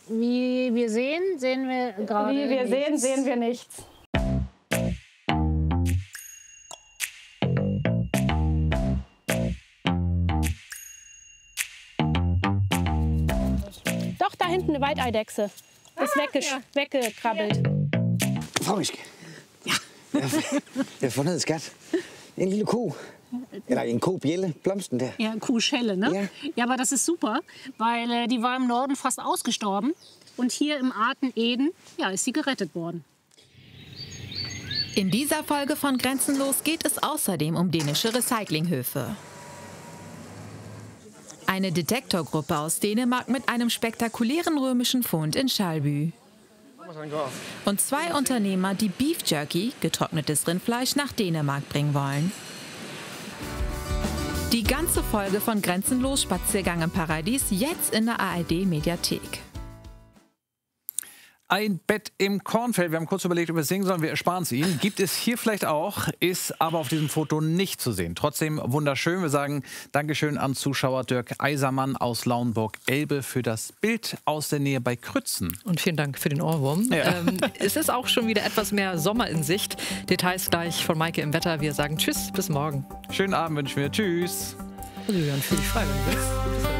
Wie wir sehen, sehen wir gerade Wie wir nichts. sehen wir nichts. Doch, da hinten eine Waldeidechse. Ist weggekrabbelt. Frau Mischke. Ja. Jeg har fundet et skat. En lille ko. Eller en kobjælle. Blomsten der. Ja, Kuhschelle, ne? Ja. Ja, aber das ist super, weil die war im Norden fast ausgestorben. Und hier im Arten Eden, ja, ist sie gerettet worden. In dieser Folge von Grenzenlos geht es außerdem um dänische Recyclinghöfe. Eine Detektorgruppe aus Dänemark mit einem spektakulären römischen Fund in Skälby. Und 2 Unternehmer, die Beef Jerky, getrocknetes Rindfleisch, nach Dänemark bringen wollen. Die ganze Folge von Grenzenlos Spaziergang im Paradies jetzt in der ARD-Mediathek. Ein Bett im Kornfeld. Wir haben kurz überlegt, ob wir es singen sollen. Wir ersparen es Ihnen. Gibt es hier vielleicht auch, ist aber auf diesem Foto nicht zu sehen. Trotzdem wunderschön. Wir sagen Dankeschön an Zuschauer Dirk Eisermann aus Lauenburg-Elbe für das Bild aus der Nähe bei Krützen. Und vielen Dank für den Ohrwurm. Ja. Es ist auch schon wieder etwas mehr Sommer in Sicht. Details gleich von Maike im Wetter. Wir sagen Tschüss, bis morgen. Schönen Abend wünschen wir. Tschüss. Also, Julian, fühl dich frei, wenn du willst.